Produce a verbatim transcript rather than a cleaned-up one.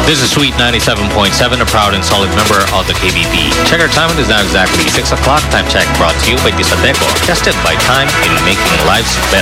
This is Sweet ninety-seven point seven, a proud and solid member of the K B P. Check our time. It is now exactly six o'clock. Time check brought to you by Disateco. Tested by time in making lives better.